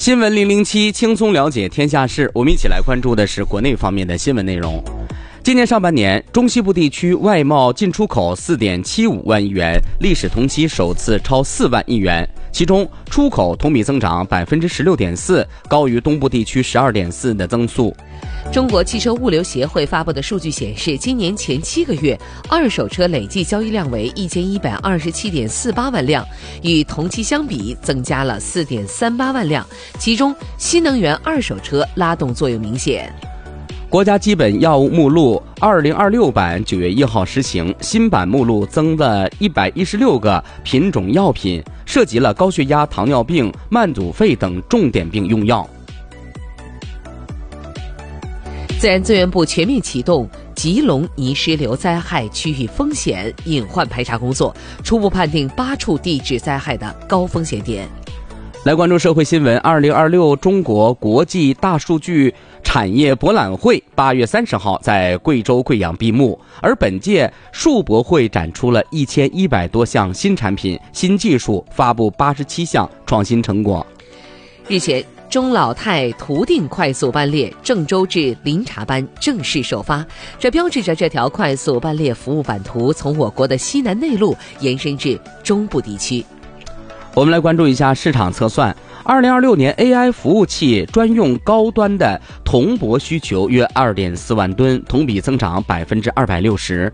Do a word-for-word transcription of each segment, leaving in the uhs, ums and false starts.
新闻零零七，轻松了解天下事。我们一起来关注的是国内方面的新闻内容。今年上半年，中西部地区外贸进出口 四点七五万亿元，历史同期首次超四万亿元。其中，出口同比增长 百分之十六点四， 高于东部地区 十二点四 的增速。 中国汽车物流协会发布的数据显示，今年前七个月，二手车累计交易量为一千一百二十七点四八万辆，与同期相比增加了 四点三八万辆。其中，新能源二手车拉动作用明显。 国家基本药物目录二零二六版九月一号施行，新版目录增了一百一十六个品种药品，涉及了高血压、糖尿病、慢阻肺等重点病用药。 自然资源部全面启动吉隆泥石流灾害区域风险隐患排查工作，初步判定八处地质灾害的高风险点。 来关注社会新闻。二零二六中国国际大数据产业博览会八月三十号在贵州贵阳闭幕，而本届数博会展出了一千一百多项新产品、新技术，发布八十七项创新成果。 日前，中老泰图定快速班列郑州至临察班正式首发，这标志着这条快速班列服务版图从我国的西南内陆延伸至中部地区。 我们来关注一下市场测算。二零二六年 A I 服务器专用高端的铜箔需求约 二点四万吨，同比增长 百分之二百六十。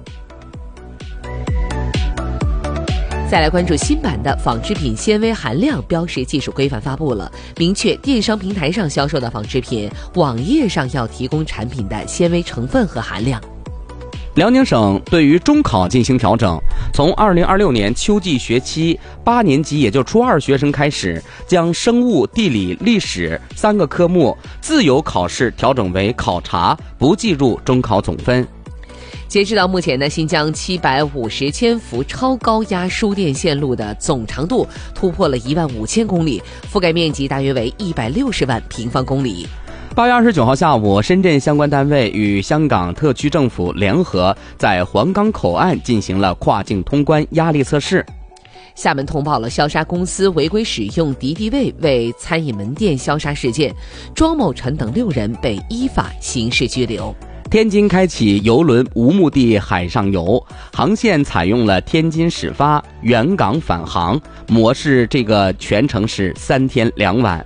再来关注新版的纺织品纤维含量标识技术规范发布了，明确电商平台上销售的纺织品，网页上要提供产品的纤维成分和含量。 辽宁省对于中考进行调整，从二零二六年秋季学期八年级，也就初二学生开始，将生物、地理、历史三个科目自由考试调整为考察，不计入中考总分。 截止到目前呢，新疆七百五十千伏超高压输电线路的总长度突破了一万五千公里，覆盖面积大约为一百六十万平方公里。 八月二十九号下午，深圳相关单位与香港特区政府联合在黄冈口岸进行了跨境通关压力测试。 厦门通报了消杀公司违规使用敌敌畏为餐饮门店消杀事件，庄某晨等六人被依法刑事拘留。 天津开启邮轮无目的海上游，航线采用了天津始发、原港返航模式，这个全程是三天两晚。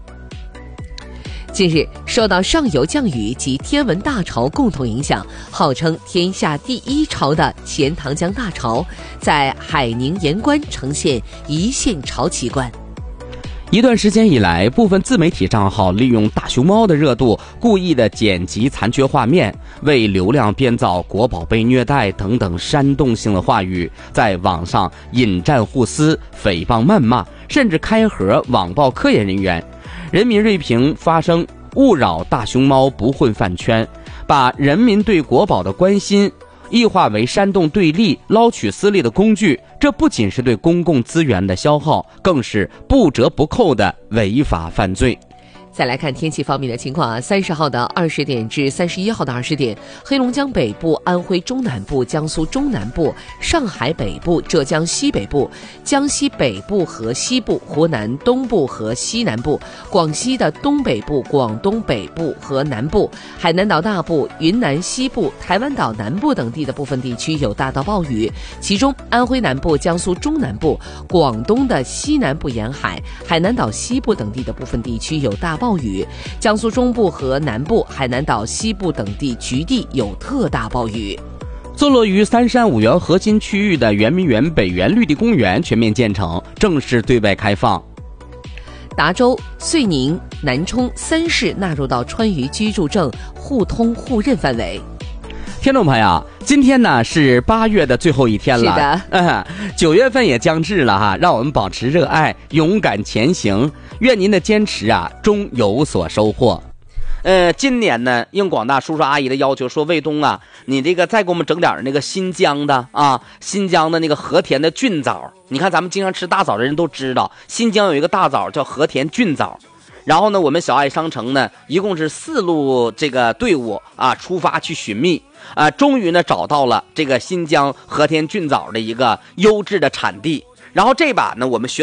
近日，受到上游降雨及天文大潮共同影响，号称天下第一潮的钱塘江大潮在海宁盐湾呈现一线潮奇观。 一段时间以来，部分自媒体账号利用大熊猫的热度，故意的剪辑残缺画面，为流量编造国宝被虐待等等煽动性的话语，在网上引战互撕、诽谤谩骂，甚至开盒网暴科研人员。人民锐评发声，勿扰大熊猫不混饭圈，把人民对国宝的关心异化为煽动对立、捞取私利的工具，这不仅是对公共资源的消耗，更是不折不扣的违法犯罪。 再来看天气方面的情况啊，三十号的二十点至三十一号的二十点，黑龙江北部、安徽中南部、江苏中南部、上海北部、浙江西北部、江西北部和西部、湖南东部和西南部、广西的东北部、广东北部和南部、海南岛大部、云南西部、台湾岛南部等地的部分地区有大到暴雨，其中安徽南部、江苏中南部、广东的西南部沿海、海南岛西部等地的部分地区有大暴雨，江苏中部和南部、海南岛西部等地局地有特大暴雨。 坐落于三山五园核心区域的圆明园北园绿地公园全面建成，正式对外开放。 达州、遂宁、南充三市纳入到川渝居住证互通互认范围。 听众朋友，今天呢是八月的最后一天了， 是的， 嗯，九月份也将至了哈，让我们保持热爱，勇敢前行。愿您的坚持啊，终有所收获。呃，今年呢，应广大叔叔阿姨的要求，说卫东啊，你这个再给我们整点那个新疆的啊，新疆的那个和田的菌枣。你看咱们经常吃大枣的人都知道，新疆有一个大枣叫和田菌枣。然后呢，我们小爱商城呢，一共是四路这个队伍啊，出发去寻觅啊，终于呢找到了这个新疆和田菌枣的一个优质的产地。然后这把呢，我们学